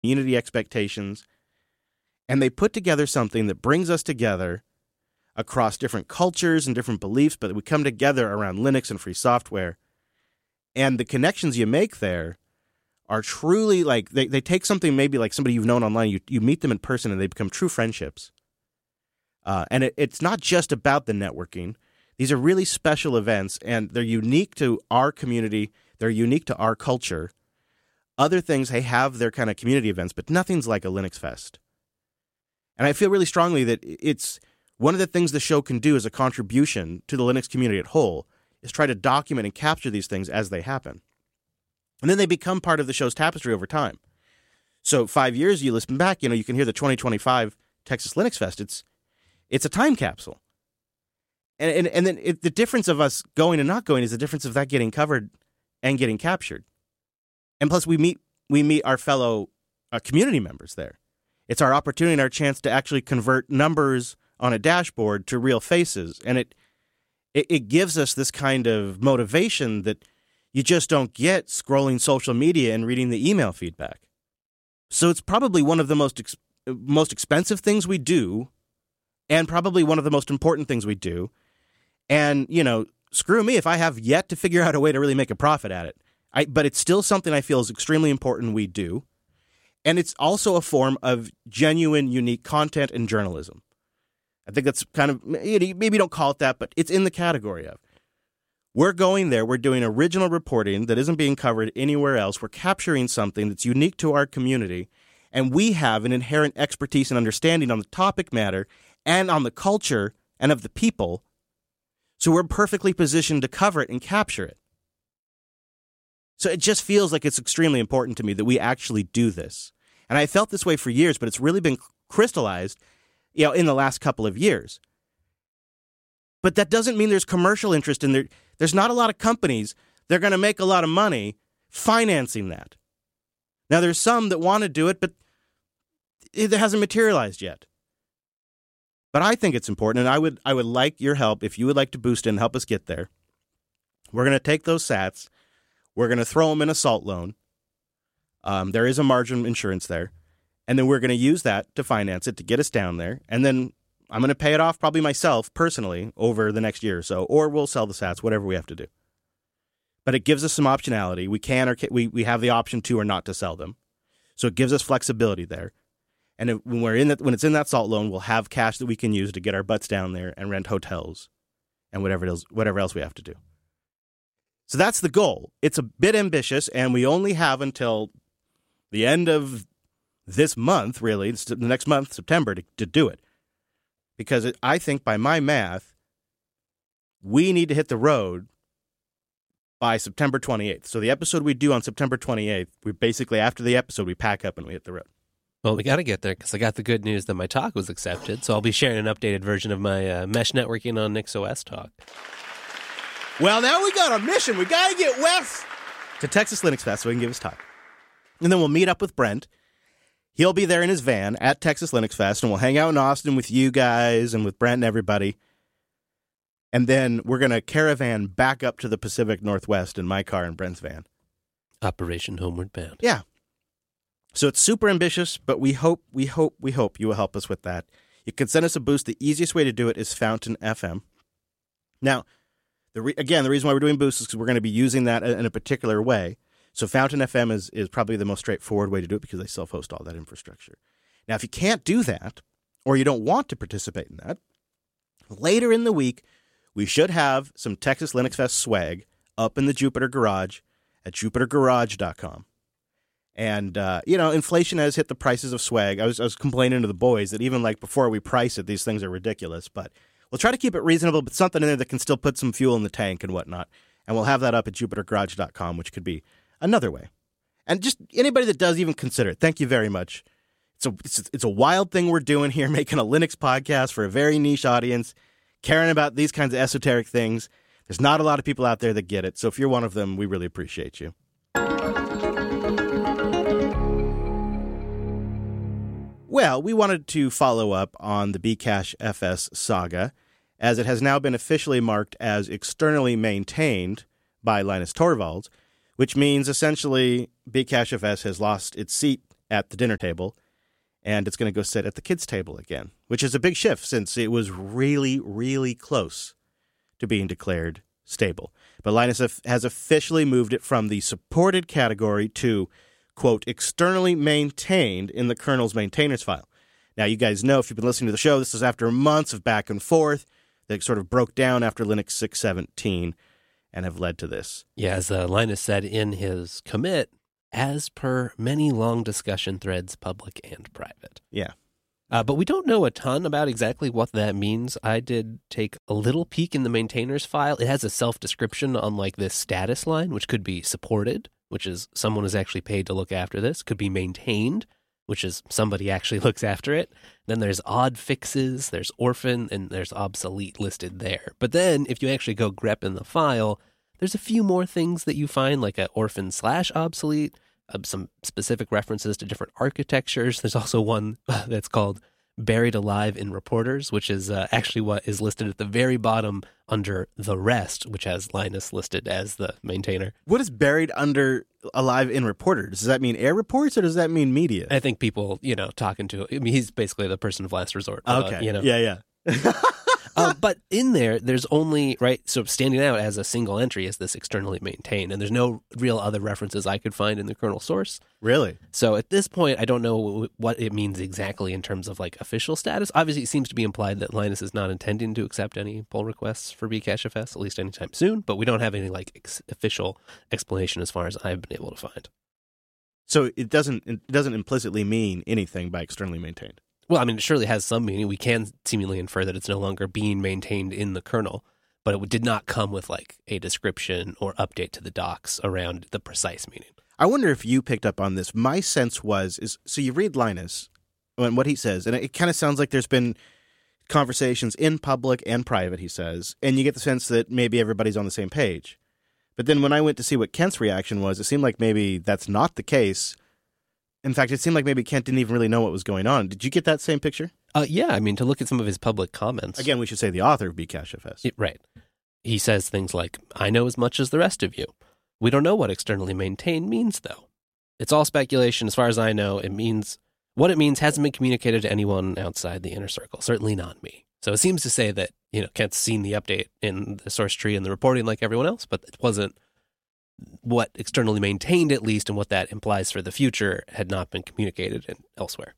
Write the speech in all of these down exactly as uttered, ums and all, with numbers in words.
community expectations, and they put together something that brings us together across different cultures and different beliefs, but we come together around Linux and free software. And the connections you make there are truly like, they, they take something maybe like somebody you've known online, you, you meet them in person, and they become true friendships. Uh, and it, it's not just about the networking. These are really special events, and they're unique to our community. They're unique to our culture. Other things, they have their kind of community events, but nothing's like a Linux Fest. And I feel really strongly that it's one of the things the show can do as a contribution to the Linux community at whole is try to document and capture these things as they happen. And then they become part of the show's tapestry over time. So five years, you listen back, you know, you can hear the twenty twenty-five Texas Linux Fest. It's it's a time capsule. And and, and then it, the difference of us going and not going is the difference of that getting covered and getting captured. And plus, we meet we meet our fellow uh, community members there. It's our opportunity and our chance to actually convert numbers on a dashboard to real faces. And it, it it gives us this kind of motivation that you just don't get scrolling social media and reading the email feedback. So it's probably one of the most ex- most expensive things we do, and probably one of the most important things we do. And, you know, screw me if I have yet to figure out a way to really make a profit at it. I, but it's still something I feel is extremely important we do. And it's also a form of genuine, unique content and journalism. I think that's kind of, maybe don't call it that, but it's in the category of. We're going there, we're doing original reporting that isn't being covered anywhere else. We're capturing something that's unique to our community, and we have an inherent expertise and understanding on the topic matter and on the culture and of the people. So we're perfectly positioned to cover it and capture it. So it just feels like it's extremely important to me that we actually do this. And I felt this way for years, but it's really been crystallized, you know, in the last couple of years. But that doesn't mean there's commercial interest in there. There's not a lot of companies that are going to make a lot of money financing that. Now, there's some that want to do it, but it hasn't materialized yet. But I think it's important, and I would I would like your help if you would like to boost in and help us get there. We're going to take those sats. We're going to throw them in a salt loan. Um, there is a margin insurance there. And then we're going to use that to finance it, to get us down there. And then I'm going to pay it off probably myself personally over the next year or so, or we'll sell the sats, whatever we have to do. But it gives us some optionality. We can or can, we we have the option to or not to sell them. So it gives us flexibility there. And if, when we're in that, when it's in that salt loan, we'll have cash that we can use to get our butts down there and rent hotels and whatever else, whatever else we have to do. So that's the goal. It's a bit ambitious, and we only have until the end of this month, really, the next month, September, to, to do it. Because it, I think by my math, we need to hit the road by September twenty-eighth. So the episode we do on September twenty-eighth, we basically, after the episode, we pack up and we hit the road. Well, we got to get there because I got the good news that my talk was accepted. So I'll be sharing an updated version of my uh, mesh networking on NixOS talk. Well, now we got a mission. We got to get Wes to Texas Linux Fest so he can give his talk. And then we'll meet up with Brent. He'll be there in his van at Texas Linux Fest, and we'll hang out in Austin with you guys and with Brent and everybody. And then we're going to caravan back up to the Pacific Northwest in my car and Brent's van. Operation Homeward Bound. Yeah. So it's super ambitious, but we hope, we hope, we hope you will help us with that. You can send us a boost. The easiest way to do it is Fountain F M. Now, the re- again, the reason why we're doing boosts is because we're going to be using that in a particular way. So Fountain F M is, is probably the most straightforward way to do it because they self-host all that infrastructure. Now, if you can't do that, or you don't want to participate in that, later in the week, we should have some Texas Linux Fest swag up in the Jupiter Garage at jupiter garage dot com. And, uh, you know, inflation has hit the prices of swag. I was, I was complaining to the boys that even, like, before we price it, these things are ridiculous. But we'll try to keep it reasonable, but something in there that can still put some fuel in the tank and whatnot. And we'll have that up at jupiter garage dot com, which could be another way. And just anybody that does even consider it, thank you very much. It's a, it's, it's a wild thing we're doing here, making a Linux podcast for a very niche audience, caring about these kinds of esoteric things. There's not a lot of people out there that get it. So if you're one of them, we really appreciate you. Well, we wanted to follow up on the Bcache F S saga, as it has now been officially marked as externally maintained by Linus Torvalds, which means essentially Bcache F S has lost its seat at the dinner table, and it's going to go sit at the kids' table again, which is a big shift since it was really, really close to being declared stable. But Linus has officially moved it from the supported category to, quote, externally maintained in the kernel's maintainers file. Now, you guys know, if you've been listening to the show, this is after months of back and forth that sort of broke down after Linux six seventeen and have led to this. Yeah, as uh, Linus said in his commit, as per many long discussion threads, public and private. Yeah. Uh, but we don't know a ton about exactly what that means. I did take a little peek in the maintainers file. It has a self-description on like this status line, which could be supported, which is someone is actually paid to look after this, could be maintained, which is somebody actually looks after it. Then there's odd fixes, there's orphan, and there's obsolete listed there. But then if you actually go grep in the file, there's a few more things that you find, like a orphan slash obsolete, uh, some specific references to different architectures. There's also one that's called buried alive in reporters, which is uh, actually what is listed at the very bottom under the rest, which has Linus listed as the maintainer. What is buried under alive in reporters? Does that mean air reports or does that mean media? I think people, you know, talking to, I mean, he's basically the person of last resort. Okay. Uh, you know? Yeah, yeah. uh, but in there, there's only, right, so standing out as a single entry is this externally maintained, and there's no real other references I could find in the kernel source. Really? So at this point, I don't know what it means exactly in terms of like official status. Obviously, it seems to be implied that Linus is not intending to accept any pull requests for Bcachefs, at least anytime soon, but we don't have any like ex- official explanation as far as I've been able to find. So it doesn't it doesn't implicitly mean anything by externally maintained. Well, I mean, it surely has some meaning. We can seemingly infer that it's no longer being maintained in the kernel, but it did not come with like a description or update to the docs around the precise meaning. I wonder if you picked up on this. My sense was, is so you read Linus and what he says, and it kind of sounds like there's been conversations in public and private, he says, and you get the sense that maybe everybody's on the same page. But then when I went to see what Kent's reaction was, it seemed like maybe that's not the case. In fact, it seemed like maybe Kent didn't even really know what was going on. Did you get that same picture? Uh, yeah, I mean, to look at some of his public comments. Again, we should say the author of Bcachefs. It, right. He says things like, I know as much as the rest of you. We don't know what externally maintained means, though. It's all speculation. As far as I know, it means what it means hasn't been communicated to anyone outside the inner circle, certainly not me. So it seems to say that, you know, Kent's seen the update in the source tree and the reporting like everyone else, but it wasn't what externally maintained, at least, and what that implies for the future had not been communicated in, elsewhere.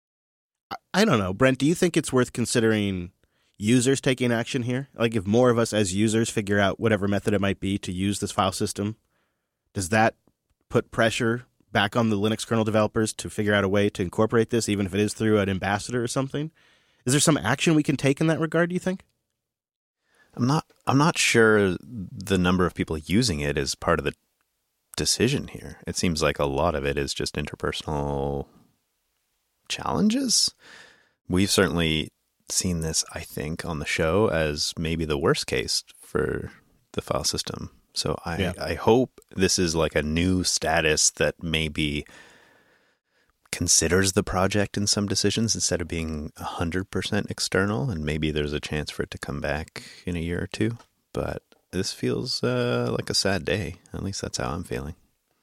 I, I don't know. Brent, do you think it's worth considering users taking action here? Like if more of us as users figure out whatever method it might be to use this file system, does that put pressure back on the Linux kernel developers to figure out a way to incorporate this, even if it is through an ambassador or something? Is there some action we can take in that regard, do you think? I'm not I'm not sure the number of people using it is part of the decision here. It seems like a lot of it is just interpersonal challenges. We've certainly seen this, I think, on the show as maybe the worst case for the file system. So I, yeah. I hope this is like a new status that maybe considers the project in some decisions instead of being one hundred percent external, and maybe there's a chance for it to come back in a year or two. But this feels uh, like a sad day. At least that's how I'm feeling.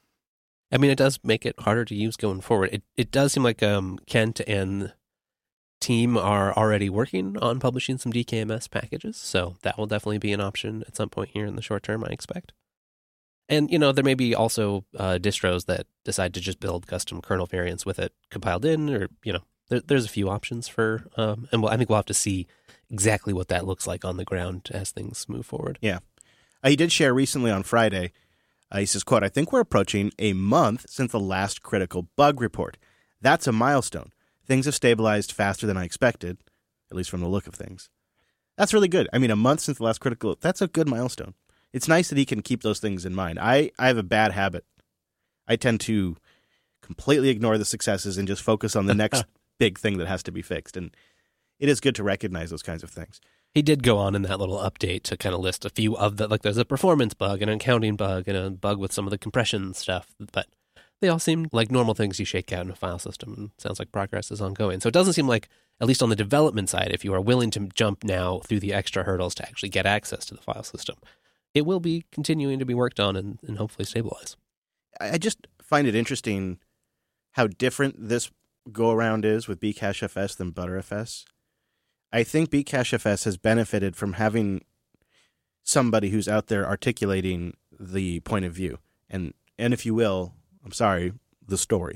I mean, it does make it harder to use going forward. It it does seem like um, Kent and team are already working on publishing some D K M S packages, so that will definitely be an option at some point here in the short term, I expect. And, you know, there may be also uh, distros that decide to just build custom kernel variants with it compiled in, or, you know, there, there's a few options for, um, and we'll, I think we'll have to see exactly what that looks like on the ground as things move forward. Yeah. Uh, he did share recently on Friday, uh, he says, quote, I think we're approaching a month since the last critical bug report. That's a milestone. Things have stabilized faster than I expected, at least from the look of things. That's really good. I mean, a month since the last critical, that's a good milestone. It's nice that he can keep those things in mind. I, I have a bad habit. I tend to completely ignore the successes and just focus on the next big thing that has to be fixed. And it is good to recognize those kinds of things. He did go on in that little update to kind of list a few of the, like there's a performance bug, an accounting bug, and a bug with some of the compression stuff. But they all seem like normal things you shake out in a file system, and sounds like progress is ongoing. So it doesn't seem like, at least on the development side, if you are willing to jump now through the extra hurdles to actually get access to the file system, it will be continuing to be worked on and, and hopefully stabilize. I just find it interesting how different this go-around is with Bcachefs than Btrfs. I think Bcachefs has benefited from having somebody who's out there articulating the point of view, and, and if you will, I'm sorry, the story.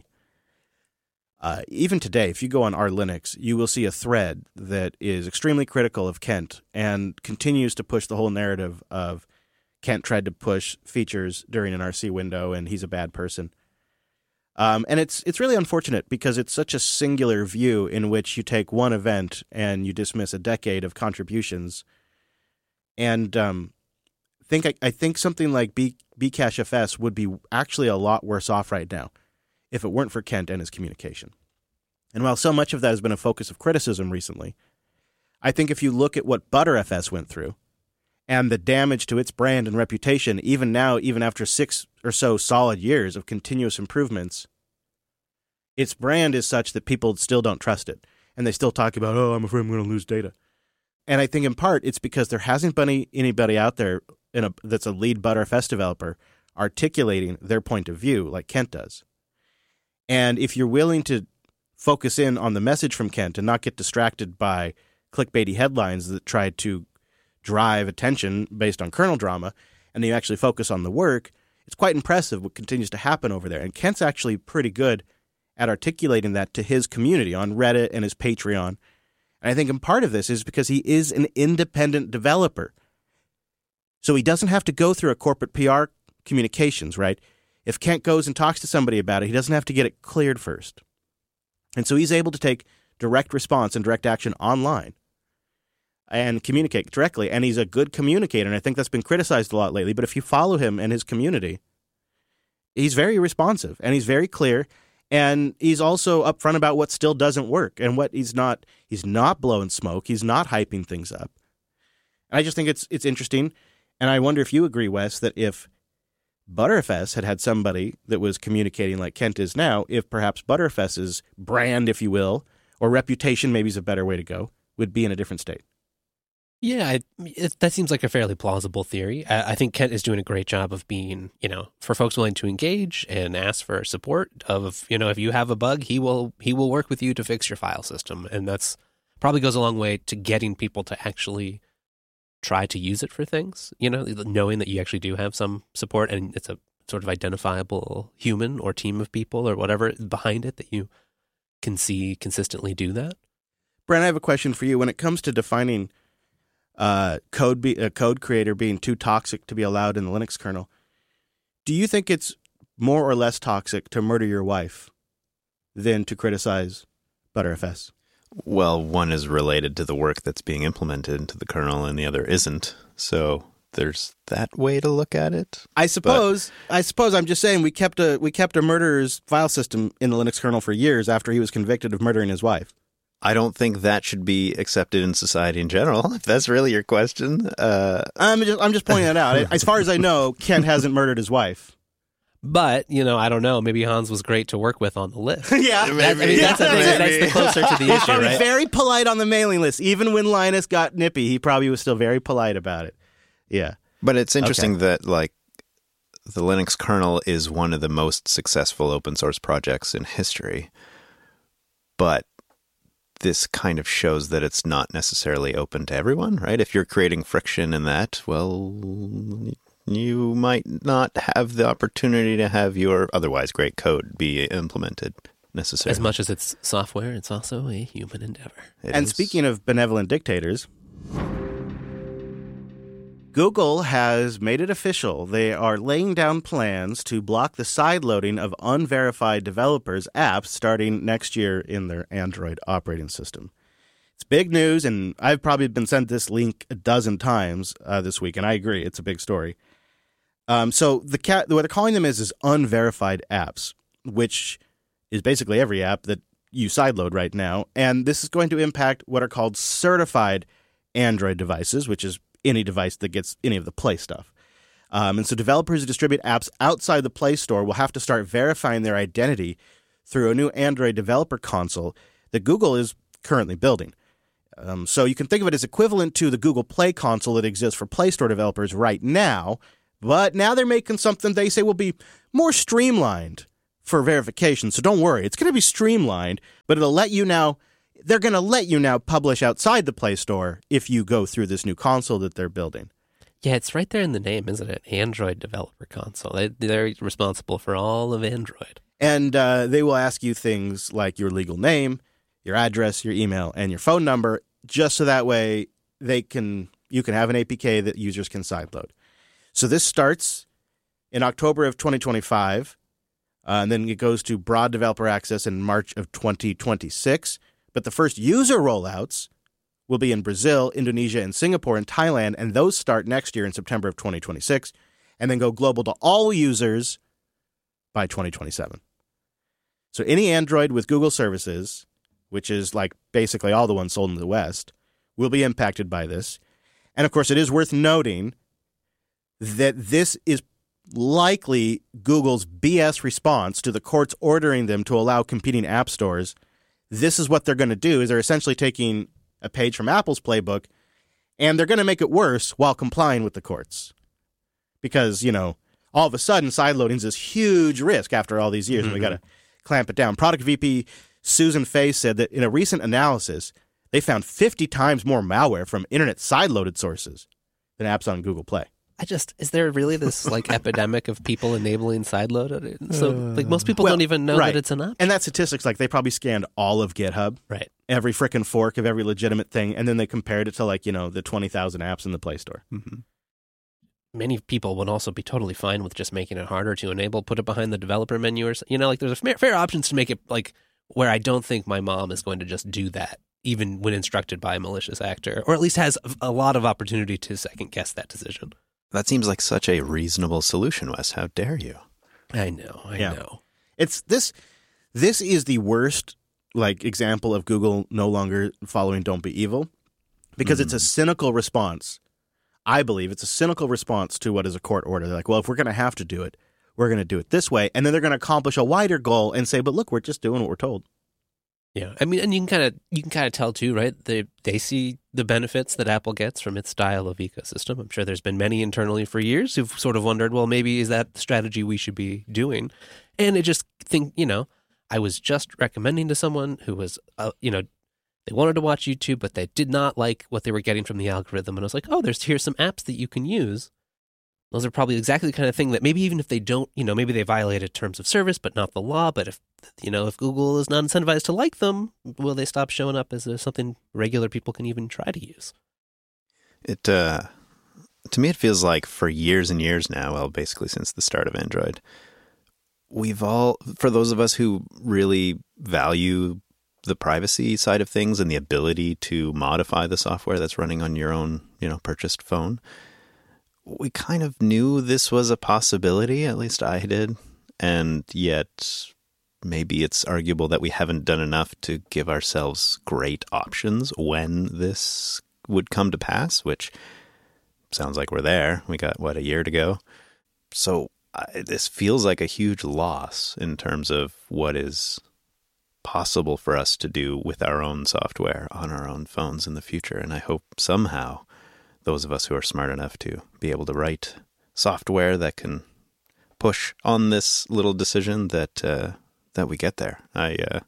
Uh, even today, if you go on R Linux, you will see a thread that is extremely critical of Kent and continues to push the whole narrative of Kent tried to push features during an R C window and he's a bad person. Um, and it's it's really unfortunate because it's such a singular view in which you take one event and you dismiss a decade of contributions. And um, think I, I think something like B, Bcachefs would be actually a lot worse off right now if it weren't for Kent and his communication. And while so much of that has been a focus of criticism recently, I think if you look at what Btrfs went through and the damage to its brand and reputation, even now, even after six or so solid years of continuous improvements, its brand is such that people still don't trust it. And they still talk about, oh, I'm afraid I'm going to lose data. And I think in part it's because there hasn't been any, anybody out there in a, that's a lead Btrfs developer articulating their point of view like Kent does. And if you're willing to focus in on the message from Kent and not get distracted by clickbaity headlines that try to drive attention based on kernel drama, and you actually focus on the work, it's quite impressive what continues to happen over there. And Kent's actually pretty good at articulating that to his community on Reddit and his Patreon. And I think in part of this is because he is an independent developer. So he doesn't have to go through a corporate P R communications, right? If Kent goes and talks to somebody about it, he doesn't have to get it cleared first. And so he's able to take direct response and direct action online and communicate directly. And he's a good communicator, and I think that's been criticized a lot lately. But if you follow him and his community, he's very responsive, and he's very clear, and he's also upfront about what still doesn't work and what he's not. He's not blowing smoke. He's not hyping things up. And I just think it's it's interesting, and I wonder if you agree, Wes, that if Btrfs had had somebody that was communicating like Kent is now, if perhaps Btrfs's brand, if you will, or reputation, maybe is a better way to go, would be in a different state. Yeah, I, it, that seems like a fairly plausible theory. I, I think Kent is doing a great job of being, you know, for folks willing to engage and ask for support of, you know, if you have a bug, he will he will work with you to fix your file system. And that's probably goes a long way to getting people to actually try to use it for things, you know, knowing that you actually do have some support and it's a sort of identifiable human or team of people or whatever behind it that you can see consistently do that. Brent, I have a question for you. When it comes to defining uh, code be, a code creator being too toxic to be allowed in the Linux kernel, do you think it's more or less toxic to murder your wife than to criticize Btrfs? Well, one is related to the work that's being implemented into the kernel and the other isn't. So there's that way to look at it. I suppose but, I suppose I'm just saying we kept a we kept a murderer's file system in the Linux kernel for years after he was convicted of murdering his wife. I don't think that should be accepted in society in general, if that's really your question. Uh, I'm just I'm just pointing that out. As far as I know, Kent hasn't murdered his wife. But, you know, I don't know. Maybe Hans was great to work with on the list. yeah. That, I mean, that's, yeah. that's, that's the closer to the He's issue, probably right? very polite on the mailing list. Even when Linus got nippy, he probably was still very polite about it. Yeah. But it's interesting okay. that, like, the Linux kernel is one of the most successful open source projects in history. But this kind of shows that it's not necessarily open to everyone, right? If you're creating friction in that, well, you might not have the opportunity to have your otherwise great code be implemented necessarily. As much as it's software, it's also a human endeavor. It and is. Speaking of benevolent dictators, Google has made it official. They are laying down plans to block the sideloading of unverified developers' apps starting next year in their Android operating system. It's big news, and I've probably been sent this link a dozen times uh, this week, and I agree, it's a big story. Um, so the cat, what they're calling them is, is unverified apps, which is basically every app that you sideload right now. And this is going to impact what are called certified Android devices, which is any device that gets any of the Play stuff. Um, and so developers who distribute apps outside the Play Store will have to start verifying their identity through a new Android developer console that Google is currently building. Um, so you can think of it as equivalent to the Google Play console that exists for Play Store developers right now. But now they're making something they say will be more streamlined for verification. So don't worry. It's going to be streamlined, but it'll let you now, they're going to let you now publish outside the Play Store if you go through this new console that they're building. Yeah, it's right there in the name, isn't it? Android Developer Console. They, they're responsible for all of Android. And uh, they will ask you things like your legal name, your address, your email, and your phone number, just so that way they can you can have an A P K that users can sideload. So this starts in October of twenty twenty-five, uh, and then it goes to broad developer access in March of twenty twenty-six. But the first user rollouts will be in Brazil, Indonesia, and Singapore, and Thailand, and those start next year in September of twenty twenty-six, and then go global to all users by twenty twenty-seven. So any Android with Google services, which is like basically all the ones sold in the West, will be impacted by this. And of course, it is worth noting that this is likely Google's B S response to the courts ordering them to allow competing app stores. This is what they're going to do, is they're essentially taking a page from Apple's playbook, and they're going to make it worse while complying with the courts. Because, you know, all of a sudden, sideloading is this huge risk after all these years, mm-hmm. and we got to clamp it down. Product V P Susan Fay said that in a recent analysis, they found fifty times more malware from internet sideloaded sources than apps on Google Play. I just, is there really this like epidemic of people enabling sideload? So like most people well, don't even know right. that it's an option. And that statistics, like they probably scanned all of GitHub, right? Every frickin' fork of every legitimate thing, and then they compared it to like, you know, the twenty thousand apps in the Play Store. Mm-hmm. Many people would also be totally fine with just making it harder to enable, put it behind the developer menu, or you know, like there's a fair, fair options to make it like where I don't think my mom is going to just do that, even when instructed by a malicious actor, or at least has a lot of opportunity to second guess that decision. That seems like such a reasonable solution, Wes. How dare you? I know, I yeah. know. It's this. This is the worst like example of Google no longer following "Don't Be Evil," because mm. it's a cynical response. I believe it's a cynical response to what is a court order. They're like, well, if we're going to have to do it, we're going to do it this way, and then they're going to accomplish a wider goal and say, but look, we're just doing what we're told. Yeah, I mean, and you can kind of you can kind of tell too, right? They they see the benefits that Apple gets from its style of ecosystem. I'm sure there's been many internally for years who've sort of wondered, well, maybe is that the strategy we should be doing? And I just think, you know, I was just recommending to someone who was, uh, you know, they wanted to watch YouTube, but they did not like what they were getting from the algorithm. And I was like, oh, there's here's some apps that you can use. Those are probably exactly the kind of thing that maybe even if they don't, you know, maybe they violated terms of service, but not the law. But if, you know, if Google is not incentivized to like them, will they stop showing up as something regular people can even try to use? It, uh, to me, it feels like for years and years now, well, basically since the start of Android, we've all, for those of us who really value the privacy side of things and the ability to modify the software that's running on your own, you know, purchased phone, we kind of knew this was a possibility, at least I did, and yet maybe it's arguable that we haven't done enough to give ourselves great options when this would come to pass, which sounds like we're there. We got, what, a year to go? So I, this feels like a huge loss in terms of what is possible for us to do with our own software on our own phones in the future, and I hope somehow those of us who are smart enough to be able to write software that can push on this little decision that uh, that we get there. I uh,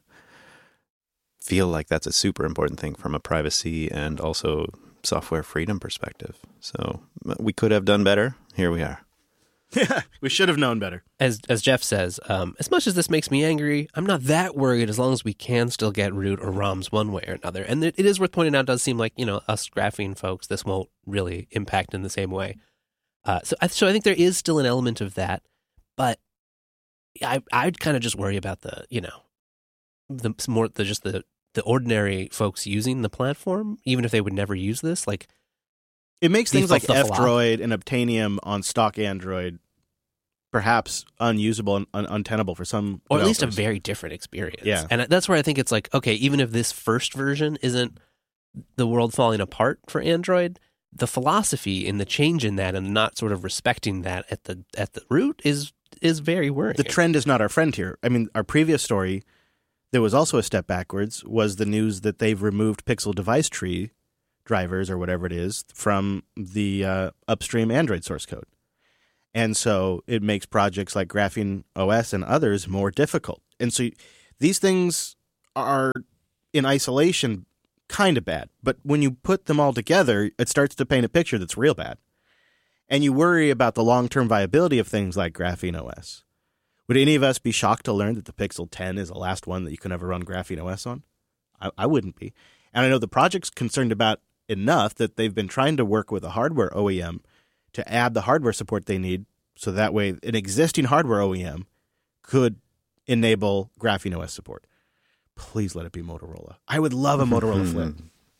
feel like that's a super important thing from a privacy and also software freedom perspective. So we could have done better. Here we are. Yeah, we should have known better. As as Jeff says, um, as much as this makes me angry, I'm not that worried as long as we can still get root or ROMs one way or another. And it, it is worth pointing out, it does seem like, you know, us graphene folks, this won't really impact in the same way. Uh, so, I, so I think there is still an element of that, but I I'd kind of just worry about the, you know, the more the just the the ordinary folks using the platform, even if they would never use this, like. It makes things like F-Droid and Obtainium on stock Android perhaps unusable and un- untenable for some Or developers. at least a very different experience. Yeah. And that's where I think it's like, okay, even if this first version isn't the world falling apart for Android, the philosophy and the change in that and not sort of respecting that at the at the root is is very worrying. The trend is not our friend here. I mean, our previous story, there was also a step backwards, was the news that they've removed Pixel Device Tree drivers or whatever it is from the uh, upstream Android source code. And so it makes projects like Graphene O S and others more difficult. And so these things are in isolation kind of bad. But when you put them all together, it starts to paint a picture that's real bad. And you worry about the long-term viability of things like Graphene O S. Would any of us be shocked to learn that the Pixel ten is the last one that you can ever run Graphene O S on? I, I wouldn't be. And I know the project's concerned about enough that they've been trying to work with a hardware O E M to add the hardware support they need, so that way an existing hardware O E M could enable Graphene O S support. Please let it be Motorola. I would love a Motorola Flip.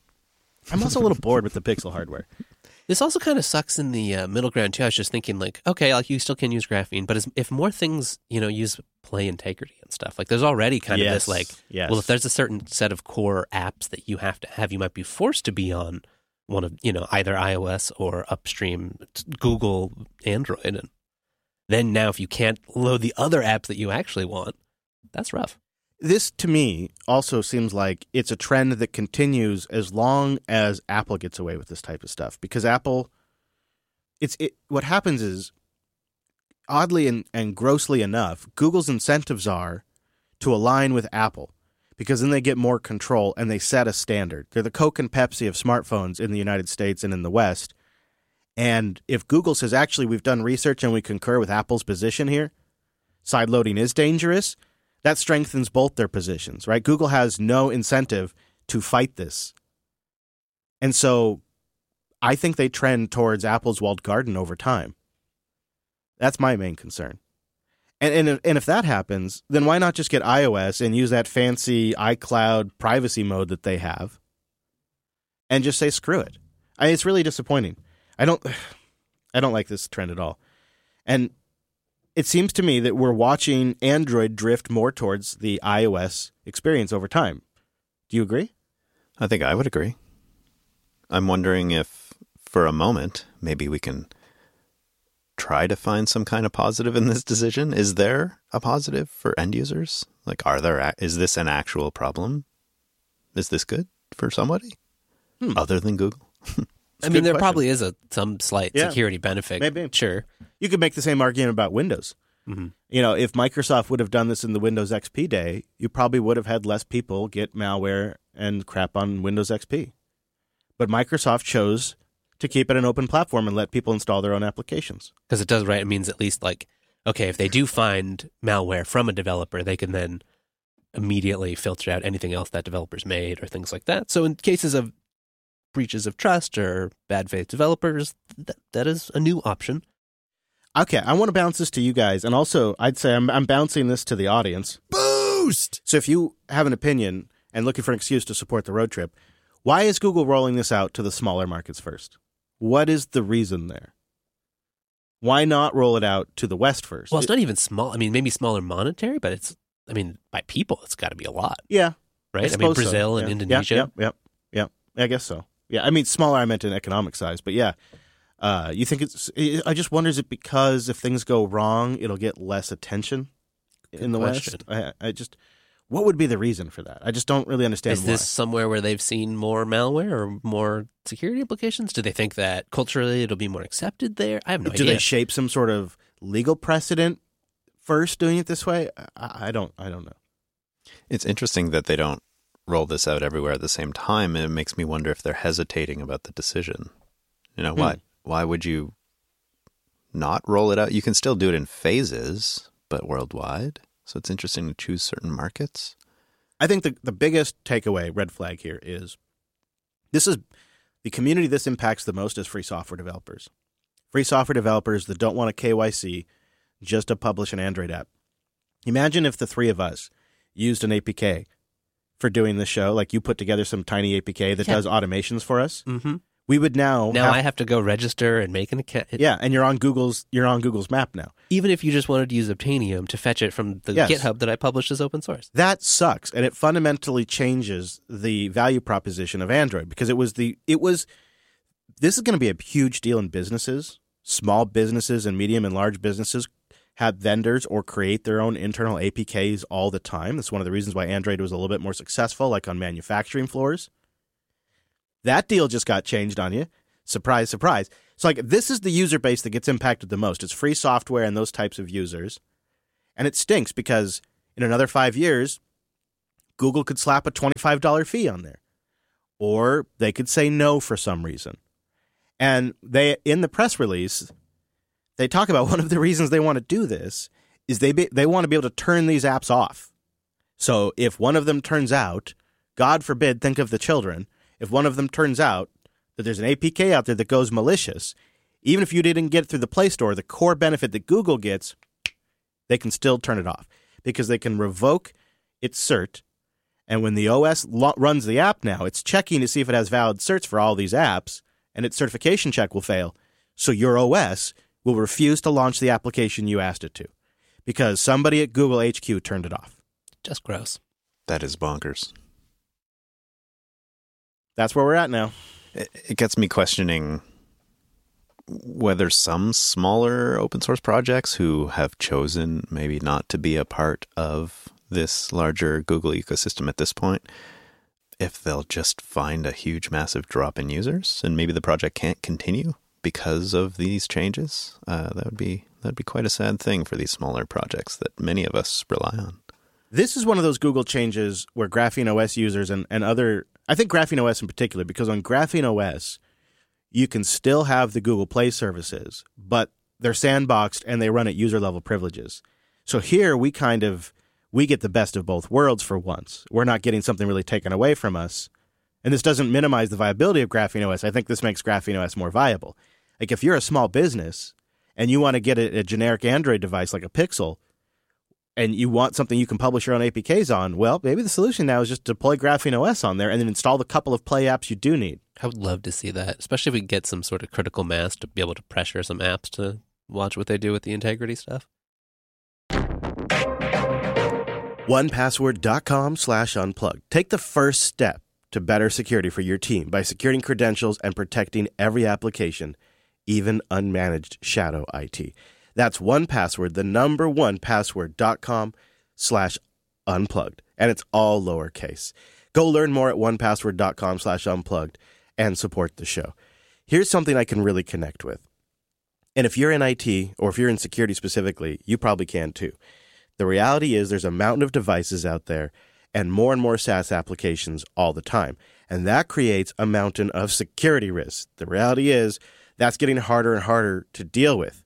I'm also a little bored with the Pixel hardware. This also kind of sucks in the uh, middle ground, too. I was just thinking, like, okay, like you still can use graphene, but as, if more things, you know, use play integrity and stuff, like there's already kind yes. of this, like, yes. well, if there's a certain set of core apps that you have to have, you might be forced to be on one of, you know, either iOS or upstream Google Android. And then now if you can't load the other apps that you actually want, that's rough. This, to me, also seems like it's a trend that continues as long as Apple gets away with this type of stuff. Because Apple, it's it, what happens is, oddly and, and grossly enough, Google's incentives are to align with Apple. Because then they get more control and they set a standard. They're the Coke and Pepsi of smartphones in the United States and in the West. And if Google says, actually, we've done research and we concur with Apple's position here, sideloading is dangerous, that strengthens both their positions, right? Google has no incentive to fight this. And so I think they trend towards Apple's walled garden over time. That's my main concern. And, and, and if that happens, then why not just get iOS and use that fancy iCloud privacy mode that they have and just say, screw it. I, it's really disappointing. I don't, I don't like this trend at all. And it seems to me that we're watching Android drift more towards the iOS experience over time. Do you agree? I think I would agree. I'm wondering if, for a moment, maybe we can try to find some kind of positive in this decision. Is there a positive for end users? Like, are there? Is this an actual problem? Is this good for somebody hmm. other than Google? I mean, there question. probably is a some slight yeah, security benefit. Maybe. Sure. You could make the same argument about Windows. Mm-hmm. You know, if Microsoft would have done this in the Windows X P day, you probably would have had less people get malware and crap on Windows X P. But Microsoft chose to keep it an open platform and let people install their own applications. Because it does, right? It means at least, like, okay, if they do find malware from a developer, they can then immediately filter out anything else that developer's made or things like that. So in cases of breaches of trust or bad faith developers, that, that is a new option. Okay, I want to bounce this to you guys, and also I'd say I'm, I'm bouncing this to the audience. Boost! So if you have an opinion and looking for an excuse to support the road trip, why is Google rolling this out to the smaller markets first? What is the reason there? Why not roll it out to the West first? Well, it's not even small. I mean, maybe smaller monetary, but it's, I mean, by people, it's got to be a lot. Yeah. Right? I, I mean, Brazil so. and yeah. Indonesia. Yep, yep, yep, yep. I guess so. Yeah, I mean, smaller, I meant in economic size, but yeah. Uh, you think it's, I just wonder, is it because if things go wrong, it'll get less attention Good in the question. West? I, I just, what would be the reason for that? I just don't really understand Is why. this somewhere where they've seen more malware or more security implications? Do they think that culturally it'll be more accepted there? I have no Do idea. Do they shape some sort of legal precedent first doing it this way? I, I don't, I don't know. It's interesting that they don't roll this out everywhere at the same time, and it makes me wonder if they're hesitating about the decision. You know, Hmm. why why would you not roll it out? You can still do it in phases, but worldwide. So it's interesting to choose certain markets. I think the, the biggest takeaway, red flag here, is this is the community this impacts the most is free software developers. Free software developers that don't want a K Y C just to publish an Android app. Imagine if the three of us used an A P K for doing this show, like you put together some tiny A P K that Yeah. does automations for us. Mm-hmm. We would now Now have, I have to go register and make an account. yeah, and you're on Google's you're on Google's map now. Even if you just wanted to use Obtainium to fetch it from the Yes. GitHub that I published as open source. That sucks, and it fundamentally changes the value proposition of Android because it was the it was this is going to be a huge deal in businesses. Small businesses and medium and large businesses have vendors or create their own internal A P Ks all the time. That's one of the reasons why Android was a little bit more successful, like on manufacturing floors. That deal just got changed on you. Surprise, surprise. So like this is the user base that gets impacted the most. It's free software and those types of users. And it stinks because in another five years, Google could slap a twenty-five dollars fee on there. Or they could say no for some reason. And they, in the press release, they talk about one of the reasons they want to do this is they be, they want to be able to turn these apps off. So if one of them turns out, God forbid, think of the children, if one of them turns out that there's an A P K out there that goes malicious, even if you didn't get it through the Play Store, the core benefit that Google gets, they can still turn it off because they can revoke its cert. And when the O S lo- runs the app now, it's checking to see if it has valid certs for all these apps, and its certification check will fail. So your O S will refuse to launch the application you asked it to because somebody at Google H Q turned it off. Just gross. That is bonkers. That's where we're at now. It gets me questioning whether some smaller open source projects who have chosen maybe not to be a part of this larger Google ecosystem at this point, if they'll just find a huge, massive drop in users and maybe the project can't continue because of these changes. Uh, that would be that'd be quite a sad thing for these smaller projects that many of us rely on. This is one of those Google changes where Graphene O S users and, and other, I think Graphene O S in particular, because on Graphene O S, you can still have the Google Play services, but they're sandboxed and they run at user level privileges. So here we kind of, we get the best of both worlds for once. We're not getting something really taken away from us. And this doesn't minimize the viability of Graphene O S. I think this makes Graphene O S more viable. Like if you're a small business and you want to get a, a generic Android device like a Pixel, and you want something you can publish your own A P Ks on, well, maybe the solution now is just deploy Graphene O S on there and then install the couple of Play apps you do need. I would love to see that, especially if we get some sort of critical mass to be able to pressure some apps to watch what they do with the integrity stuff. one password dot com slash unplugged. Take the first step to better security for your team by securing credentials and protecting every application, even unmanaged shadow I T. That's one password, the number one password dot com slash unplugged. And it's all lowercase. Go learn more at one password dot com slash unplugged and support the show. Here's something I can really connect with. And if you're in I T or if you're in security specifically, you probably can too. The reality is there's a mountain of devices out there and more and more SaaS applications all the time. And that creates a mountain of security risks. The reality is that's getting harder and harder to deal with.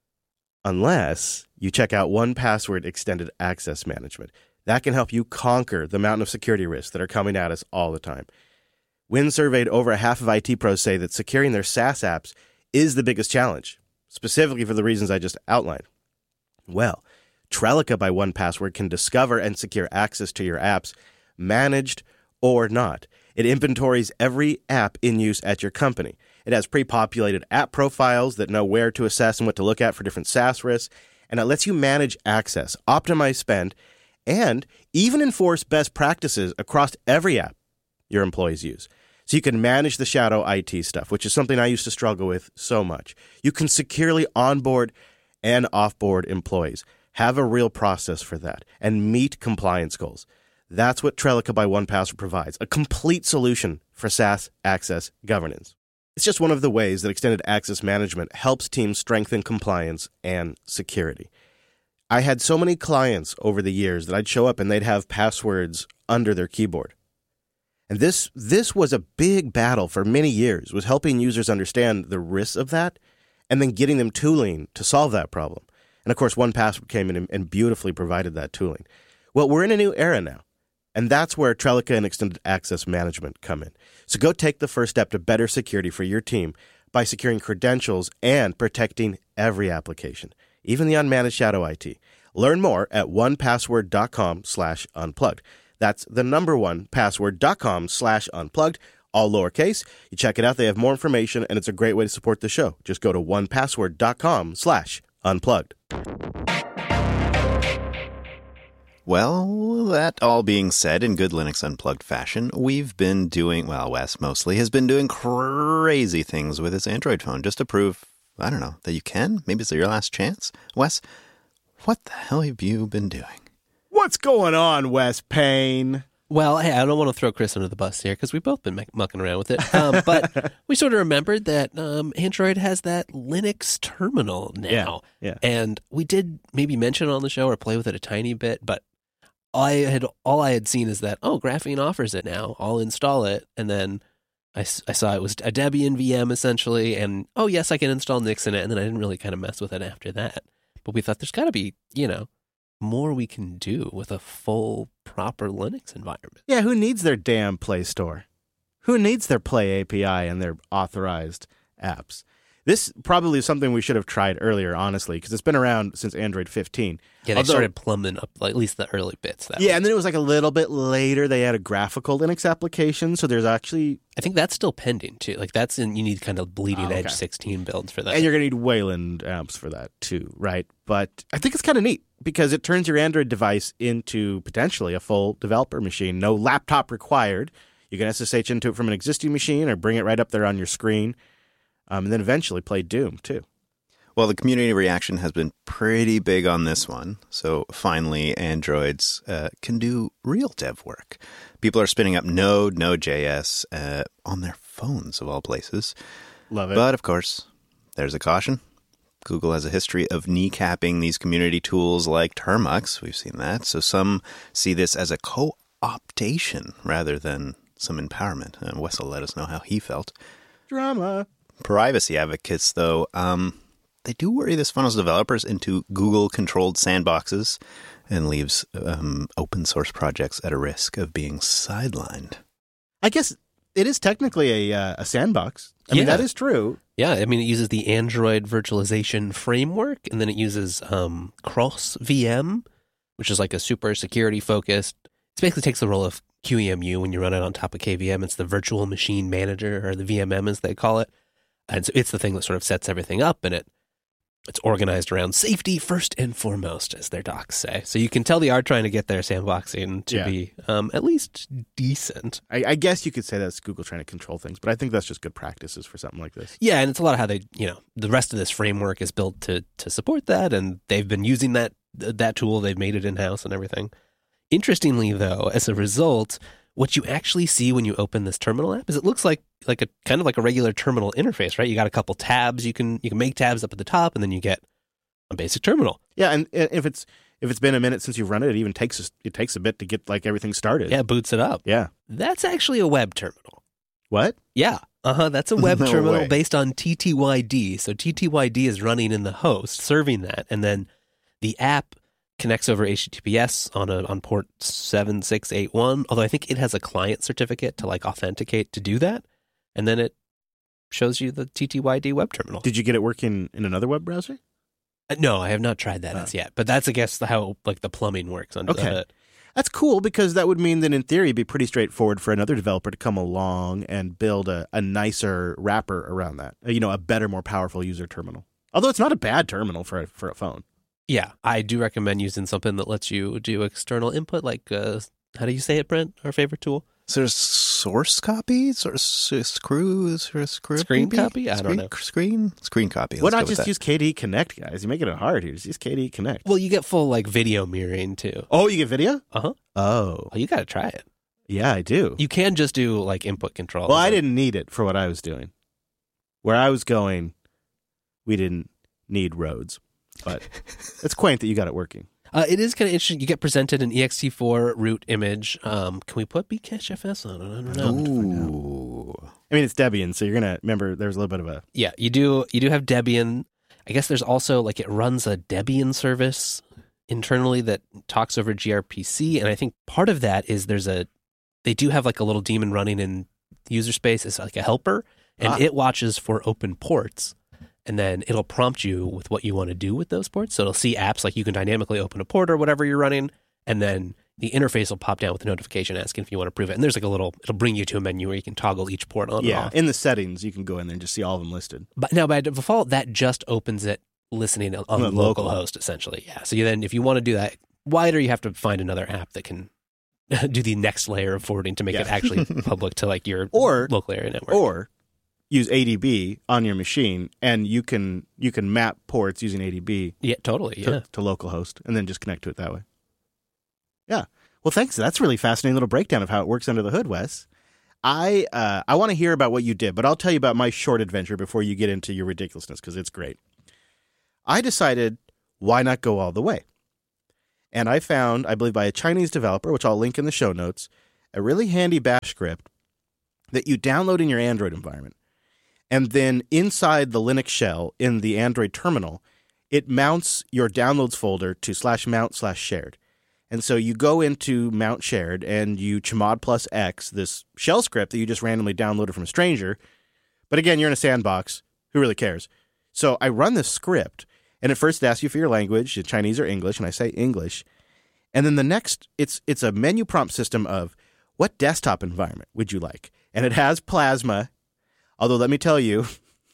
Unless you check out one password Extended Access Management. That can help you conquer the mountain of security risks that are coming at us all the time. When surveyed, over a half of I T pros say that securing their SaaS apps is the biggest challenge, specifically for the reasons I just outlined. Well, Trellica by one password can discover and secure access to your apps, managed or not. It inventories every app in use at your company. It has pre-populated app profiles that know where to assess and what to look at for different SaaS risks, and it lets you manage access, optimize spend, and even enforce best practices across every app your employees use. So you can manage the shadow I T stuff, which is something I used to struggle with so much. You can securely onboard and offboard employees. Have a real process for that and meet compliance goals. That's what Trellica by one password provides, a complete solution for SaaS access governance. It's just one of the ways that Extended Access Management helps teams strengthen compliance and security. I had so many clients over the years that I'd show up and they'd have passwords under their keyboard. And this this was a big battle for many years, was helping users understand the risks of that and then getting them tooling to solve that problem. And of course, one password came in and beautifully provided that tooling. Well, we're in a new era now. And that's where Trellica and Extended Access Management come in. So go take the first step to better security for your team by securing credentials and protecting every application, even the unmanaged shadow I T. Learn more at one password dot com slash unplugged. That's the number one password dot com slash unplugged, all lowercase. You check it out. They have more information, and it's a great way to support the show. Just go to one password dot com slash unplugged. Well, that all being said, in good Linux Unplugged fashion, we've been doing, well, Wes mostly, has been doing crazy things with his Android phone just to prove, I don't know, that you can? Maybe it's your last chance? Wes, what the hell have you been doing? What's going on, Wes Payne? Well, hey, I don't want to throw Chris under the bus here because we've both been mucking around with it. Um, but we sort of remembered that um, Android has that Linux terminal now. Yeah, yeah. And we did maybe mention it on the show or play with it a tiny bit, but I had all I had seen is that, oh, Graphene offers it now. I'll install it. And then I, I saw it was a Debian V M essentially. And, oh, yes, I can install Nix in it. And then I didn't really kind of mess with it after that. But we thought there's got to be, you know, more we can do with a full, proper Linux environment. Yeah, who needs their damn Play Store? Who needs their Play A P I and their authorized apps? This probably is something we should have tried earlier, honestly, because it's been around since Android fifteen. Yeah, they Although, started plumbing up, like, at least the early bits. That yeah, way. and then it was like a little bit later they had a graphical Linux application, so there's actually... I think that's still pending, too. Like, that's in, you need kind of bleeding Oh, okay. edge sixteen builds for that. And you're going to need Wayland amps for that, too, right? But I think it's kind of neat, because it turns your Android device into potentially a full developer machine. No laptop required. You can S S H into it from an existing machine or bring it right up there on your screen. Um, and then eventually play Doom, too. Well, the community reaction has been pretty big on this one. So finally, Androids uh, can do real dev work. People are spinning up Node, Node.js uh, on their phones, of all places. Love it. But, of course, there's a caution. Google has a history of kneecapping these community tools like Termux. We've seen that. So some see this as a co-optation rather than some empowerment. And Wes will let us know how he felt. Drama. Privacy advocates, though, um, they do worry this funnels developers into Google-controlled sandboxes and leaves um, open-source projects at a risk of being sidelined. I guess it is technically a uh, a sandbox. I mean, Yeah. that is true. Yeah, I mean, it uses the Android virtualization framework, and then it uses um, Cross V M, which is like a super security-focused... It basically takes the role of Q E M U when you run it on top of K V M. It's the Virtual Machine Manager, or the V M M as they call it. And so it's the thing that sort of sets everything up, and it it's organized around safety first and foremost, as their docs say. So you can tell they are trying to get their sandboxing to Yeah. be um, at least decent. I, I guess you could say that's Google trying to control things, but I think that's just good practices for something like this. Yeah, and it's a lot of how they, you know, the rest of this framework is built to to support that, and they've been using that that tool. They've made it in-house and everything. Interestingly, though, as a result, what you actually see when you open this terminal app is it looks like like a kind of like a regular terminal interface, right? You got a couple tabs. You can you can make tabs up at the top, and then you get a basic terminal. Yeah, and if it's if it's been a minute since you've run it, it even takes a, it takes a bit to get like everything started. Yeah, it boots it up. Yeah. That's actually a web terminal. What? Yeah. Uh-huh. That's a web No terminal way. based on T T Y D. So T T Y D is running in the host, serving that. And then the app connects over H T T P S on a on port seven six eight one, although I think it has a client certificate to like authenticate to do that. And then it shows you the T T Y D web terminal. Did you get it working in another web browser? Uh, no, I have not tried that Oh. as yet. But that's, I guess, how like the plumbing works under Okay. the hood. That's cool because that would mean that in theory it'd be pretty straightforward for another developer to come along and build a, a nicer wrapper around that. You know, a better, more powerful user terminal. Although it's not a bad terminal for a, for a phone. Yeah, I do recommend using something that lets you do external input, like, uh, how do you say it, Brent? Our favorite tool? So there's source copy? Sort of s- screw, sort of screw Screen maybe? copy? I don't Screen- know. Screen? Screen copy. Why Let's not go with just that. use K D E Connect, guys? You're making it hard here. Just use K D E Connect. Well, you get full like video mirroring too. Oh, you get video? Uh-huh. Oh, Oh, you got to try it. yeah, I do. You can just do like input control. Well, I didn't need it for what I was doing. Where I was going, we didn't need roads. But it's quaint that you got it working. Uh, it is kind of interesting. You get presented an E X T four root image. Um, can we put Bcache F S on it? I don't know. Ooh. I mean, it's Debian, so you're going to remember there's a little bit of a... Yeah, you do. You do have Debian. I guess there's also like it runs a Debian service internally that talks over gRPC, and I think part of that is there's a they do have like a little daemon running in user space as like a helper, and Ah. it watches for open ports, and then it'll prompt you with what you want to do with those ports. So it'll see apps like you can dynamically open a port or whatever you're running, and then the interface will pop down with a notification asking if you want to approve it. And there's like a little, it'll bring you to a menu where you can toggle each port on and Yeah, off. in the settings, you can go in there and just see all of them listed. But now by default, that just opens it listening on On the local. local host, essentially. Yeah. So you then, if you want to do that wider, you have to find another app that can do the next layer of forwarding to make Yeah. it actually public to like your Or- local area network. Or use A D B on your machine, and you can you can map ports using A D B yeah, totally. to, Yeah. to localhost, and then just connect to it that way. Yeah. Well, thanks. That's a really fascinating little breakdown of how it works under the hood, Wes. I uh, I want to hear about what you did, but I'll tell you about my short adventure before you get into your ridiculousness, because it's great. I decided, why not go all the way? And I found, I believe by a Chinese developer, which I'll link in the show notes, a really handy bash script that you download in your Android environment. And then inside the Linux shell in the Android terminal, it mounts your downloads folder to slash mount slash shared. And so you go into mount shared and you chmod plus X, this shell script that you just randomly downloaded from a stranger. But again, you're in a sandbox. Who really cares? So I run this script, and at first it asks you for your language, Chinese or English, and I say English. And then the next, it's it's a menu prompt system of what desktop environment would you like? And it has Plasma, although let me tell you,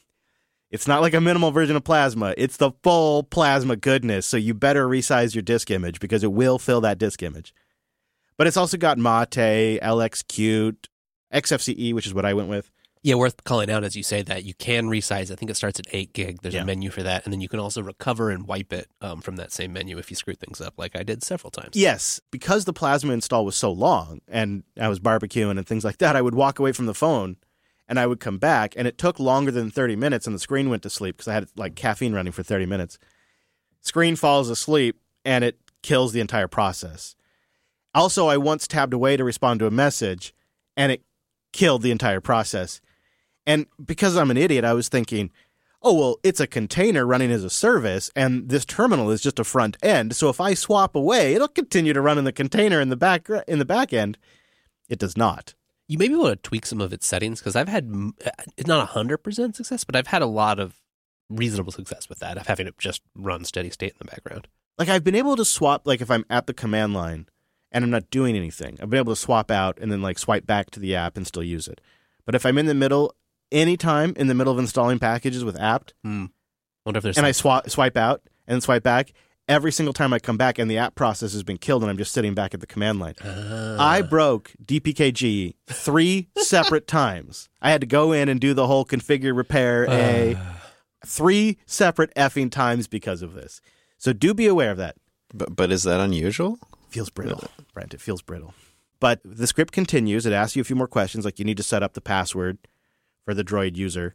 it's not like a minimal version of Plasma. It's the full Plasma goodness, so you better resize your disk image because it will fill that disk image. But it's also got Mate, L X Qt, X F C E, which is what I went with. Yeah, worth calling out as you say that. You can resize. I think it starts at eight gig. There's Yeah. a menu for that. And then you can also recover and wipe it um, from that same menu if you screw things up, like I did several times. Yes, because the Plasma install was so long and I was barbecuing and things like that, I would walk away from the phone and I would come back, and it took longer than thirty minutes and the screen went to sleep because I had like caffeine running for thirty minutes. Screen falls asleep and it kills the entire process. Also, I once tabbed away to respond to a message and it killed the entire process. And because I'm an idiot, I was thinking, oh, well, it's a container running as a service, and this terminal is just a front end. So if I swap away, it'll continue to run in the container in the back in the back end. It does not. You may be able to tweak some of its settings, because I've had, it's not one hundred percent success, but I've had a lot of reasonable success with that, of having it just run steady state in the background. Like I've been able to swap, like if I'm at the command line and I'm not doing anything, I've been able to swap out and then like swipe back to the app and still use it. But if I'm in the middle, anytime in the middle of installing packages with apt, Hmm. Wonder if there's and I some- swap, swipe out and then swipe back, every single time I come back and the app process has been killed and I'm just sitting back at the command line. Ah. I broke D P K G three separate times. I had to go in and do the whole configure, repair, a three separate effing times because of this. So do be aware of that. But but is that unusual? Feels brittle, Brent. It feels brittle. But the script continues. It asks you a few more questions, like you need to set up the password for the Droid user.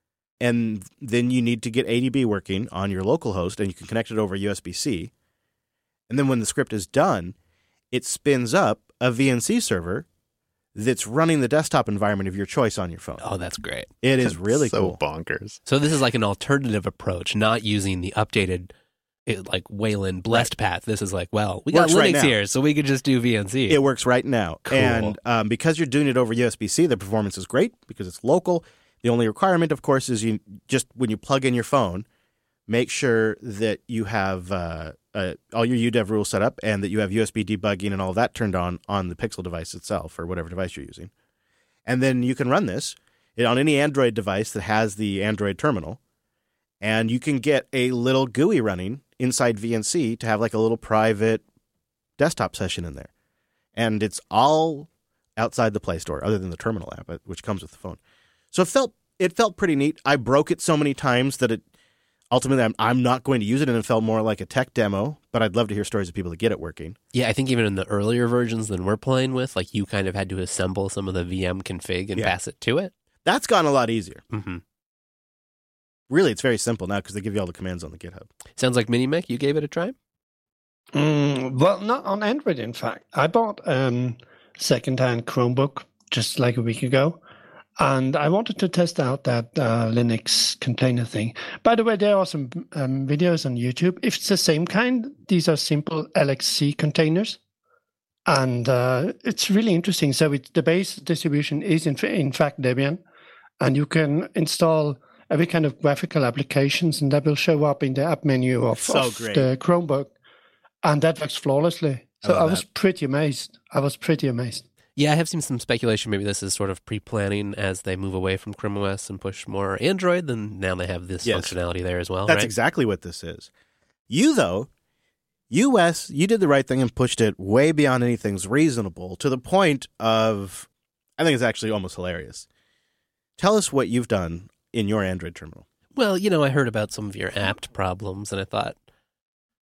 And then you need to get A D B working on your local host, and you can connect it over U S B C. And then when the script is done, it spins up a V N C server that's running the desktop environment of your choice on your phone. Oh, that's great. It is really so cool. bonkers. So this is like an alternative approach, not using the updated, it, like Wayland blessed path. This is like, well, we got Works Linux right now. here, so we could just do V N C. It works right now. Cool. And um, because you're doing it over U S B C, the performance is great because it's local. The only requirement, of course, is you just when you plug in your phone, make sure that you have uh, uh, all your U D E V rules set up and that you have U S B debugging and all of that turned on on the Pixel device itself or whatever device you're using. And then you can run this on any Android device that has the Android terminal, and you can get a little G U I running inside V N C to have like a little private desktop session in there. And it's all outside the Play Store other than the terminal app, which comes with the phone. So it felt it felt pretty neat. I broke it so many times that it ultimately I'm, I'm not going to use it, and it felt more like a tech demo. But I'd love to hear stories of people that get it working. Yeah, I think even in the earlier versions than we're playing with, like you kind of had to assemble some of the V M config and Yeah. pass it to it. That's gotten a lot easier. Mm-hmm. Really, it's very simple now because they give you all the commands on the GitHub. Sounds like Minimec, you gave it a try? Mm, well, not on Android, in fact. I bought um second-hand Chromebook just like a week ago, and I wanted to test out that uh, Linux container thing. By the way, there are some um, videos on YouTube. If it's the same kind, these are simple L X C containers, and uh, it's really interesting. So it's, the base distribution is in, in fact Debian, and you can install every kind of graphical applications, and that will show up in the app menu of, So of great. the Chromebook, and that works flawlessly. I So love I, was that. pretty amazed. I was pretty amazed. Yeah, I have seen some speculation. Maybe this is sort of pre-planning as they move away from Chrome O S and push more Android. Then now they have this Yes. functionality there as well, That's right? exactly what this is. You, though, U S, you did the right thing and pushed it way beyond anything's reasonable to the point of, I think it's actually almost hilarious. Tell us what you've done in your Android terminal. Well, you know, I heard about some of your apt problems, and I thought,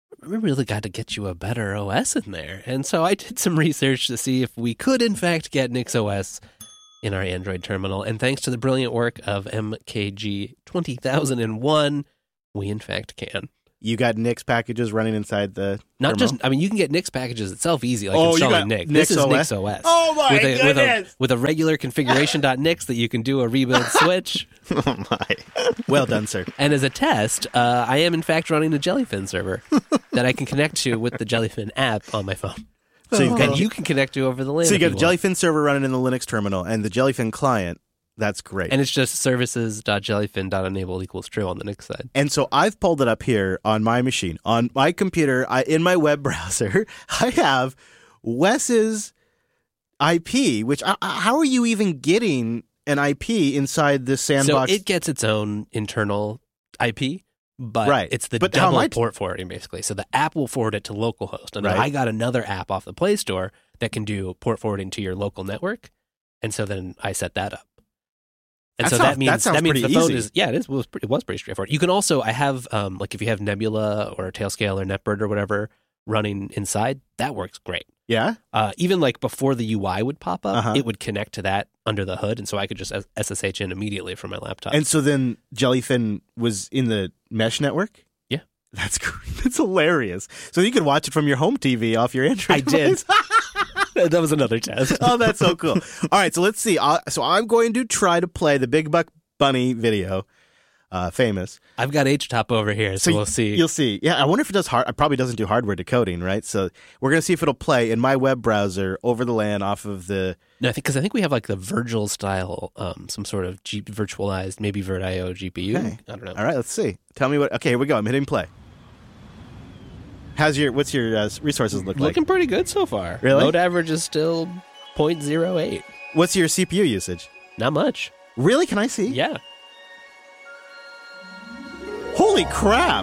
we really got to get you a better O S in there. And so I did some research to see if we could, in fact, get NixOS in our Android terminal. And thanks to the brilliant work of M K G twenty thousand one, we, in fact, can. You got Nix packages running inside the Not terminal? just, I mean, you can get Nix packages itself easy, like Oh, you installing got Nix. Nix This is O S? NixOS. Oh, my with a, with a, goodness! with a regular configuration.nix that you can do a rebuild switch. Oh my. Well done, sir. And as a test, uh, I am in fact running a Jellyfin server that I can connect to with the Jellyfin app on my phone. So you've got And you can connect to over the LAN. So you if got the want. Jellyfin server running in the Linux terminal and the Jellyfin client. That's great. And it's just services.jellyfin.enable equals true on the Nix side. And so I've pulled it up here on my machine, on my computer, I, in my web browser. I have Wes's I P, which I, I- how are you even getting an I P inside this sandbox? So it gets its own internal I P, but Right. it's the But how double am I- port forwarding, basically. So the app will forward it to localhost. And then Right. I got another app off the Play Store that can do port forwarding to your local network. And so then I set that up. And That so sounds- that means that sounds means pretty the phone easy. is yeah, it is. It was, pretty, it was pretty straightforward. You can also I have um like if you have Nebula or Tailscale or NetBird or whatever running inside, that works great. yeah? Uh, even like before the U I would pop up, Uh-huh. it would connect to that under the hood, and so I could just S S H in immediately from my laptop. And so then Jellyfin was in the mesh network? Yeah. That's great. That's hilarious. So you could watch it from your home T V off your Android I did. device. That was another test. Oh, that's so cool. All right, so let's see. Uh, so I'm going to try to play the Big Buck Bunny video, uh, famous. I've got H top over here, so, So we'll see. You'll see. Yeah, I wonder if it does hard. It probably doesn't do hardware decoding, right? So we're going to see if it'll play in my web browser over the LAN off of the. No, I think because I think we have like the Virgil style, um, some sort of G- virtualized, maybe VirtIO G P U. Okay. I don't know. All right, let's see. Tell me what. Okay, here we go. I'm hitting play. How's your? What's your uh, resources look like? Looking pretty good so far. Really? Load average is still zero point zero eight. What's your C P U usage? Not much. Really? Can I see? Yeah. Holy crap!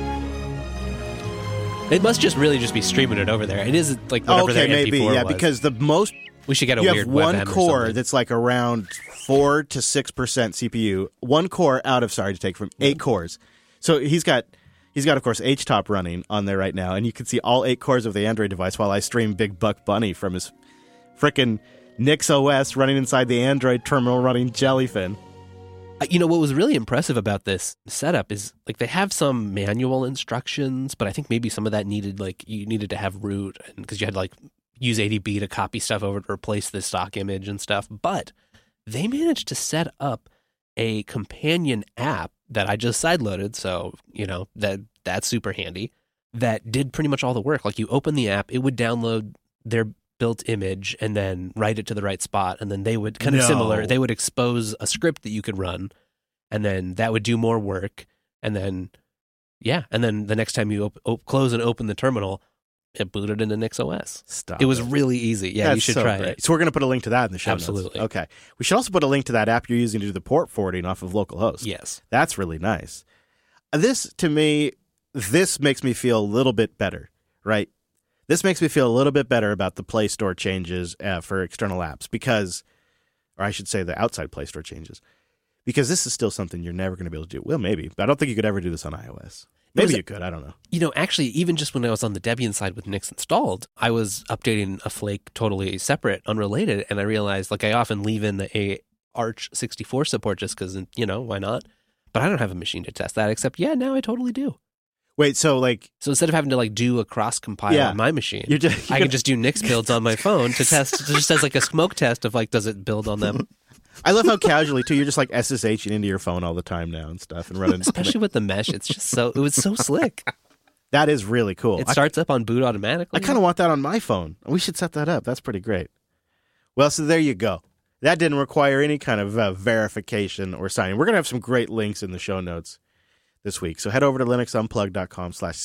It must just really just be streaming it over there. It is like whatever Oh, okay, their M P maybe. four Yeah, was. because the most we should get a you weird have one WebM or core something. that's like around four to six percent C P U. One core out of sorry to take from eight cores. So he's got he's got of course H top running on there right now, and you can see all eight cores of the Android device while I stream Big Buck Bunny from his frickin' NixOS running inside the Android terminal running Jellyfin. Uh, You know, what was really impressive about this setup is like they have some manual instructions, but I think maybe some of that needed like you needed to have root because you had to like use A D B to copy stuff over to replace the stock image and stuff. But they managed to set up a companion app that I just sideloaded, so you know that that's super handy. That did pretty much all the work. Like you open the app, it would download their built image and then write it to the right spot, and then they would kind of No. similar. They would expose a script that you could run, and then that would do more work. And then, yeah, and then the next time you op- op- close and open the terminal, it booted into NixOS. Stop. It was really easy. Yeah, That's you should so try great. it. So we're going to put a link to that in the show notes. Absolutely. Okay. We should also put a link to that app you're using to do the port forwarding off of localhost. Yes. That's really nice. This, to me, this makes me feel a little bit better, right? This makes me feel a little bit better about the Play Store changes uh, for external apps because, or I should say the outside Play Store changes, because this is still something you're never going to be able to do. Well, maybe, but I don't think you could ever do this on iOS. Maybe Was it- you could. I don't know. You know, actually, even just when I was on the Debian side with Nix installed, I was updating a flake totally separate, unrelated, and I realized, like, I often leave in the a Arch sixty-four support just because, you know, why not? But I don't have a machine to test that, except, yeah, now I totally do. Wait, so like So instead of having to, like, do a cross-compile Yeah. on my machine, you're just I can just do Nix builds on my phone to test, just as, like, a smoke test of, like, does it build on them? I love how casually too. You're just like SSHing into your phone all the time now and stuff and running. Especially with the mesh, it's just so, it was so slick. That is really cool. It I- starts up on boot automatically. I kind of want that on my phone. We should set that up. That's pretty great. Well, so there you go. That didn't require any kind of uh, verification or signing. We're going to have some great links in the show notes this week. So head over to linuxunplugged.com slash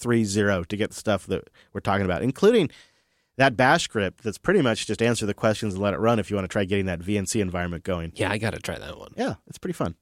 630 to get the stuff that we're talking about, including that bash script that's pretty much just answer the questions and let it run if you want to try getting that V N C environment going. Yeah, I got to try that one. Yeah, it's pretty fun.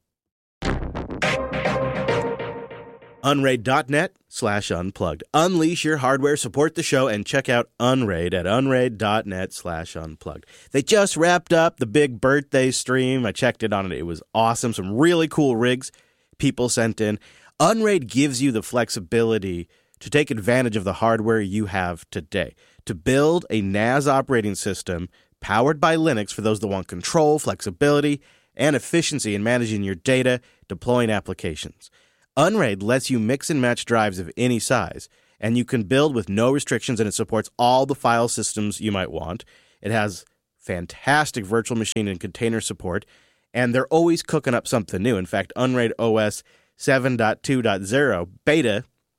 Unraid.net slash unplugged. Unleash your hardware, support the show, and check out Unraid at unraid.net slash unplugged. They just wrapped up the big birthday stream. I checked it on it. It was awesome. Some really cool rigs people sent in. Unraid gives you the flexibility to take advantage of the hardware you have today. To build a N A S operating system powered by Linux for those that want control, flexibility, and efficiency in managing your data, deploying applications. Unraid lets you mix and match drives of any size, and you can build with no restrictions, and it supports all the file systems you might want. It has fantastic virtual machine and container support, and they're always cooking up something new. In fact, Unraid O S seven point two point zero Beta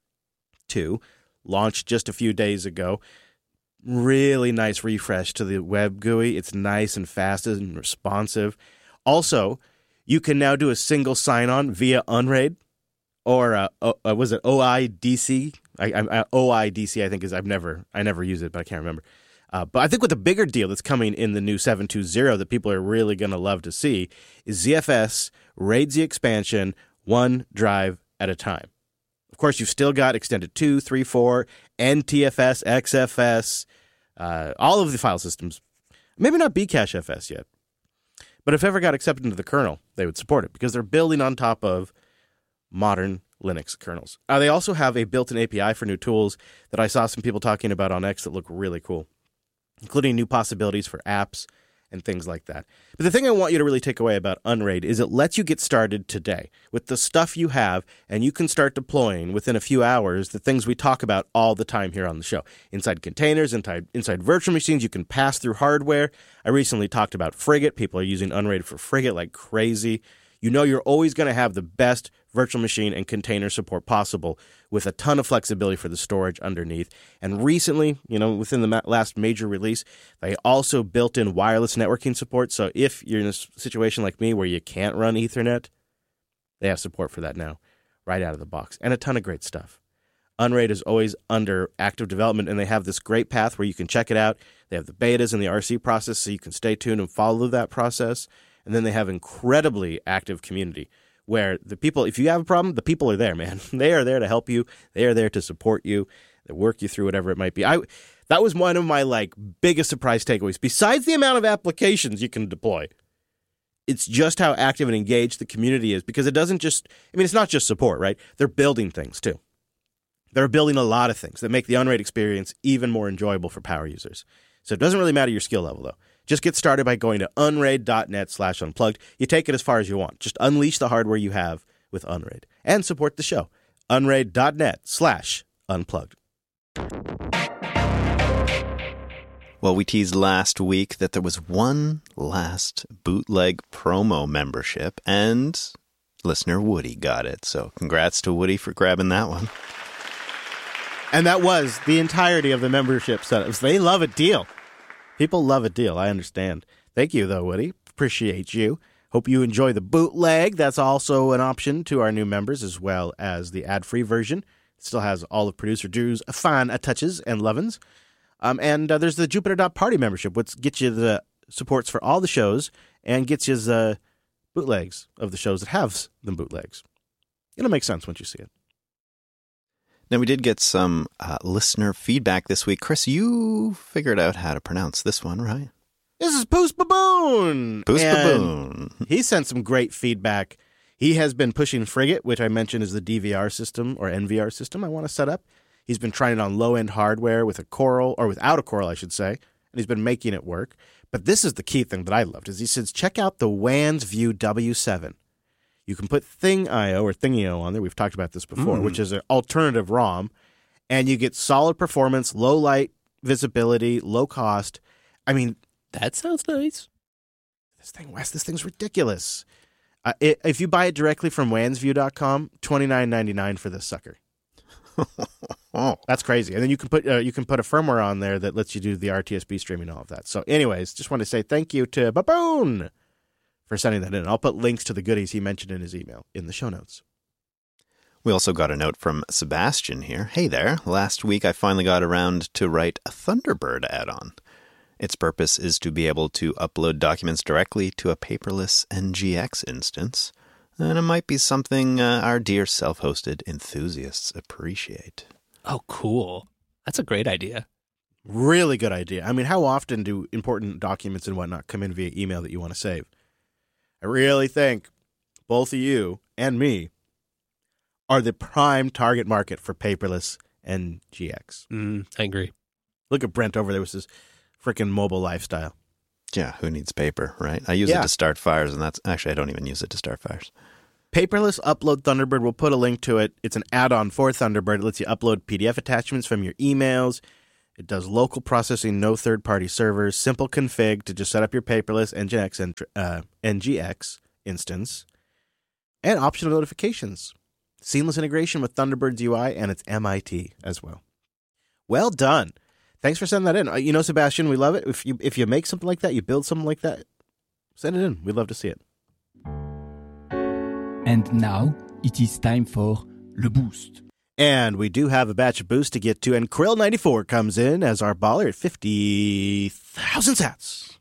two launched just a few days ago. Really nice refresh to the web G U I. It's nice and fast and responsive. Also, you can now do a single sign-on via Unraid, or uh, uh, was it O I D C? I, I, O I D C, I think is I've never I never use it, but I can't remember. Uh, but I think with the bigger deal that's coming in the new seven point two point zero that people are really going to love to see is Z F S RAID Z expansion, one drive at a time. Of course, you've still got extended two, three, four, N T F S, X F S, uh, all of the file systems. Maybe not Bcache F S yet. But if ever got accepted into the kernel, they would support it because they're building on top of modern Linux kernels. Uh, they also have a built-in A P I for new tools that I saw some people talking about on X that look really cool, including new possibilities for apps and things like that. But the thing I want you to really take away about Unraid is it lets you get started today with the stuff you have, and you can start deploying within a few hours the things we talk about all the time here on the show. Inside containers, inside, inside virtual machines, you can pass through hardware. I recently talked about Frigate. People are using Unraid for Frigate like crazy. You know you're always going to have the best virtual machine and container support possible with a ton of flexibility for the storage underneath. And recently, you know, within the ma- last major release, they also built in wireless networking support. So if you're in a situation like me where you can't run Ethernet, they have support for that now, right out of the box. And a ton of great stuff. Unraid is always under active development, and they have this great path where you can check it out. They have the betas and the R C process, so you can stay tuned and follow that process. And then they have incredibly active community where the people, if you have a problem, the people are there, man. They are there to help you. They are there to support you, they work you through whatever it might be. I That was one of my like biggest surprise takeaways. Besides the amount of applications you can deploy, it's just how active and engaged the community is, because it doesn't just, I mean, it's not just support, right? They're building things too. They're building a lot of things that make the Unraid experience even more enjoyable for power users. So it doesn't really matter your skill level, though. Just get started by going to unraid.net slash unplugged. You take it as far as you want. Just unleash the hardware you have with Unraid. And support the show. Unraid.net slash unplugged. Well, we teased last week that there was one last bootleg promo membership, and listener Woody got it. So congrats to Woody for grabbing that one. And that was the entirety of the membership setups. They love a deal. People love a deal, I understand. Thank you, though, Woody. Appreciate you. Hope you enjoy the bootleg. That's also an option to our new members, as well as the ad-free version. It still has all of Producer Drew's fine touches and lovin's. Um, and uh, there's the Jupiter.party membership, which gets you the supports for all the shows and gets you the bootlegs of the shows that have them bootlegs. It'll make sense once you see it. Now, we did get some uh, listener feedback this week. Chris, you figured out how to pronounce this one, right? This is Poos Baboon. Poos And Baboon. He sent some great feedback. He has been pushing Frigate, which I mentioned is the D V R system or N V R system I want to set up. He's been trying it on low-end hardware with a Coral, or without a Coral, I should say, and he's been making it work. But this is the key thing that I loved, is he says, check out the WANSView W seven. You can put Thing.io or Thingio on there. We've talked about this before, mm. which is an alternative ROM. And you get solid performance, low light visibility, low cost. I mean, that sounds nice. This thing, Wes, this thing's ridiculous. Uh, it, if you buy it directly from wansview dot com, twenty-nine ninety-nine for this sucker. Oh, that's crazy. And then you can put uh, you can put a firmware on there that lets you do the R T S B streaming, all of that. So anyways, just want to say thank you to Baboon for sending that in. I'll put links to the goodies he mentioned in his email in the show notes. We also got a note from Sebastian here. Hey there. Last week I finally got around to write a Thunderbird add-on. Its purpose is to be able to upload documents directly to a paperless N G X instance. And it might be something uh, our dear self-hosted enthusiasts appreciate. Oh, cool. That's a great idea. Really good idea. I mean, how often do important documents and whatnot come in via email that you want to save? I really think both of you and me are the prime target market for paperless N G X. Mm, I agree. Look at Brent over there with his freaking mobile lifestyle. Yeah, who needs paper, right? I use Yeah. it to start fires, and that's actually I don't even use it to start fires. Paperless Upload Thunderbird, we'll put a link to it. It's an add-on for Thunderbird. It lets you upload P D F attachments from your emails. It does local processing, no third-party servers, simple config to just set up your paperless N G X and uh, N G X instance, and optional notifications. Seamless integration with Thunderbird's U I and its M I T as well. Well done. Thanks for sending that in. Uh, You know, Sebastian, we love it. If you if you make something like that, you build something like that, send it in. We'd love to see it. And now it is time for Le Boost. And we do have a batch of boosts to get to, and Krill ninety-four comes in as our baller at fifty thousand sats.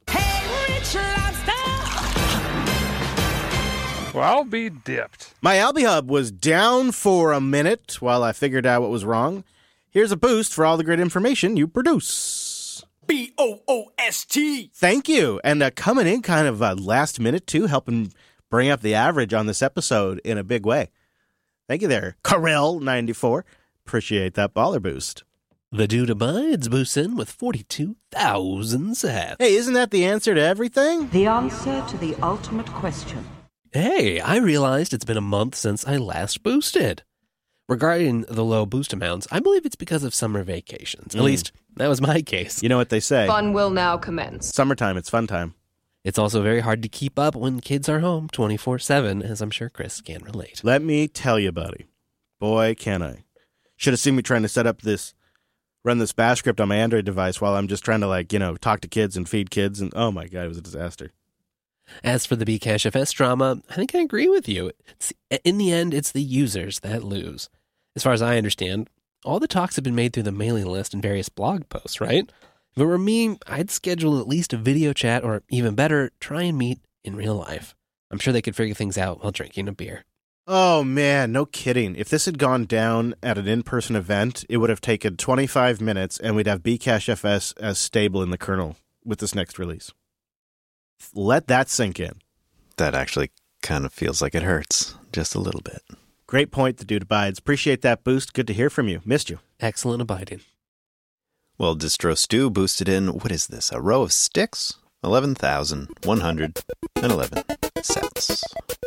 Well, be dipped. My AlbiHub was down for a minute while I figured out what was wrong. Here's a boost for all the great information you produce. B O O S T. Thank you. And uh, coming in kind of uh, last minute, too, helping bring up the average on this episode in a big way. Thank you there, Karel ninety-four. Appreciate that baller boost. The dude abides boosts in with forty-two thousand sats. Hey, isn't that the answer to everything? The answer to the ultimate question. Hey, I realized it's been a month since I last boosted. Regarding the low boost amounts, I believe it's because of summer vacations. At Mm. least, that was my case. You know what they say. Fun will now commence. Summertime, it's fun time. It's also very hard to keep up when kids are home twenty-four seven, as I'm sure Chris can relate. Let me tell you, buddy. Boy, can I. Should have seen me trying to set up this, run this bash script on my Android device while I'm just trying to, like, you know, talk to kids and feed kids. And oh my God, it was a disaster. As for the Bcachefs drama, I think I agree with you. It's, in the end, it's the users that lose. As far as I understand, all the talks have been made through the mailing list and various blog posts, right? If it were me, I'd schedule at least a video chat, or even better, try and meet in real life. I'm sure they could figure things out while drinking a beer. Oh man, no kidding. If this had gone down at an in-person event, it would have taken twenty-five minutes and we'd have Bcachefs as stable in the kernel with this next release. Let that sink in. That actually kind of feels like it hurts, just a little bit. Great point, the dude abides. Appreciate that boost. Good to hear from you. Missed you. Excellent abiding. Well, Distro Stew boosted in, what is this, a row of sticks? eleven thousand one hundred eleven sats.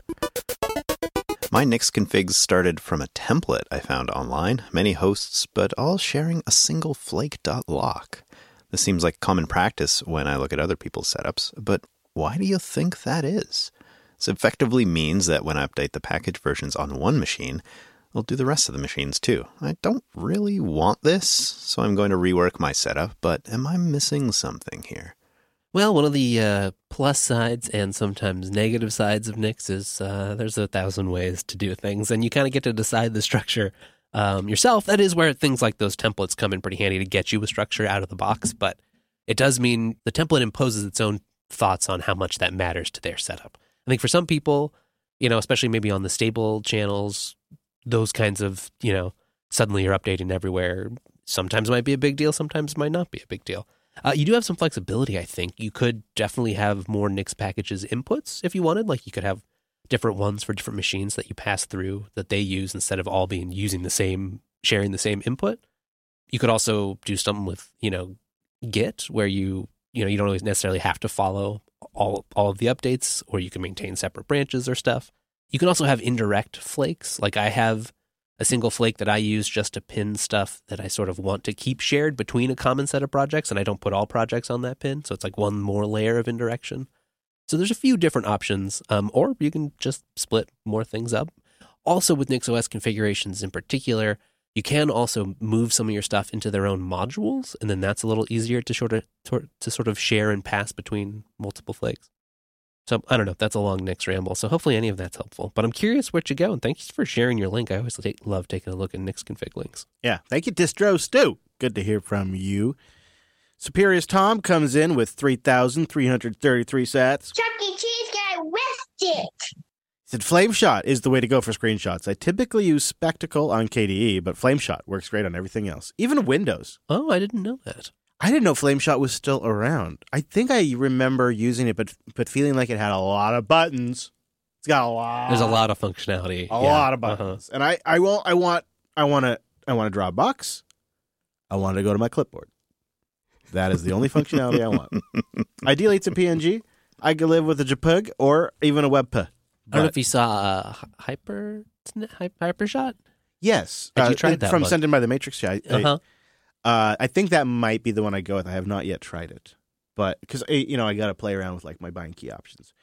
My Nix configs started from a template I found online, many hosts, but all sharing a single flake.lock. This seems like common practice when I look at other people's setups, but why do you think that is? This effectively means that when I update the package versions on one machine, I'll do the rest of the machines too. I don't really want this, so I'm going to rework my setup, but am I missing something here? Well, one of the uh, plus sides and sometimes negative sides of Nix is uh, there's a thousand ways to do things, and you kind of get to decide the structure um, yourself. That is where things like those templates come in pretty handy to get you a structure out of the box, but it does mean the template imposes its own thoughts on how much that matters to their setup. I think for some people, you know, especially maybe on the stable channels, those kinds of, you know, suddenly you're updating everywhere, sometimes might be a big deal, sometimes might not be a big deal. Uh, you do have some flexibility, I think. You could definitely have more Nix packages inputs if you wanted. Like you could have different ones for different machines that you pass through that they use instead of all being using the same, sharing the same input. You could also do something with, you know, Git where you, you know, you don't always necessarily have to follow all, all of the updates, or you can maintain separate branches or stuff. You can also have indirect flakes. Like I have a single flake that I use just to pin stuff that I sort of want to keep shared between a common set of projects, and I don't put all projects on that pin, so it's like one more layer of indirection. So there's a few different options, um, or you can just split more things up. Also with NixOS configurations in particular, you can also move some of your stuff into their own modules, and then that's a little easier to sort of, to sort of share and pass between multiple flakes. So, I don't know, that's a long Nix ramble, so hopefully any of that's helpful. But I'm curious where to go, and thanks for sharing your link. I always take, love taking a look at Nix config links. Yeah, thank you, Distro Stew. Good to hear from you. Superior's Tom comes in with three thousand three hundred thirty-three sats. Chuck E. Cheese guy whiffed it. He said Flameshot is the way to go for screenshots. I typically use Spectacle on K D E, but Flameshot works great on everything else, even Windows. Oh, I didn't know that. I didn't know Flameshot was still around. I think I remember using it, but but feeling like it had a lot of buttons. It's got a lot. There's a lot of functionality. A yeah. lot of buttons, uh-huh. and I I will I want I want to I want to draw a box. I want to go to my clipboard. That is the only functionality I want. Ideally, it's a P N G. I could live with a JPEG or even a WebP. I don't know if you saw uh, Hyper Hypershot. Yes. Had you uh, tried that From one? Sent In by the Matrix. I, Uh-huh. I, uh, I think that might be the one I go with. I have not yet tried it. But because, you know, I got to play around with like my bind key options.